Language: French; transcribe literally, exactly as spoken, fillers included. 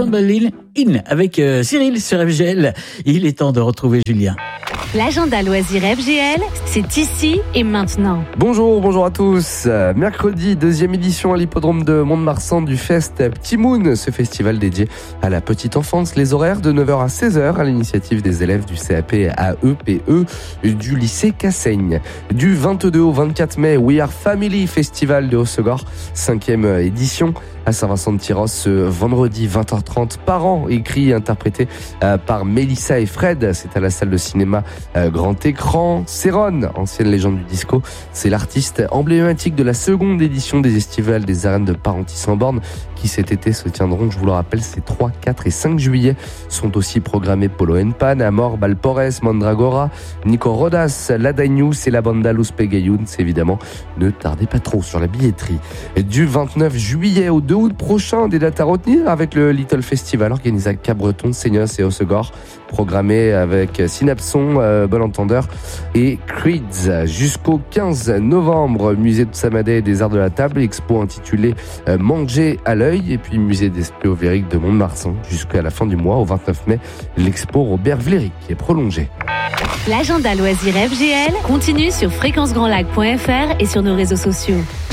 Trampoline In avec euh, Cyril sur F G L. Il est temps de retrouver Julien. L'agenda loisir F G L, c'est ici et maintenant. Bonjour, bonjour à tous. Euh, mercredi, deuxième édition à l'hippodrome de Mont-de-Marsan du Fest Petit Moon, ce festival dédié à la petite enfance. Les horaires de neuf heures à seize heures à l'initiative des élèves du C A P A E P E du lycée Cassaigne. Du vingt-deux au vingt-quatre mai, We Are Family Festival de Hossegor, cinquième édition à Saint-Vincent-de-Tyrosse ce vendredi vingt heures trente. Parents, écrit et interprété euh, par Mélissa et Fred. C'est à la salle de cinéma euh, grand écran. Céron, ancienne légende du disco, c'est l'artiste emblématique de la seconde édition des estivales des arènes de Parentis-en-Born qui cet été se tiendront, je vous le rappelle, c'est trois, quatre et cinq juillet. Sont aussi programmés Polo and Pan, Amor, Balpores, Mandragora, Nico Rodas, La Dagnous et la banda Los Pegayuns. Évidemment, ne tardez pas trop sur la billetterie. Du vingt-neuf juillet au deux août prochain, des dates à retenir avec le Little Festival organisé à Cabreton, Seignos et Hossegor, programmé avec Synapson, euh, Bon Entendeur et Creeds. Jusqu'au quinze novembre, musée de Samadé et des Arts de la Table, expo intitulée euh, Manger à l'œil, et puis musée d'Espéovéric de Mont-de-Marsan jusqu'à la fin du mois. Au vingt-neuf mai, l'expo Robert Vléric qui est prolongée. L'agenda loisir F G L continue sur fréquence grand lac point f r et sur nos réseaux sociaux.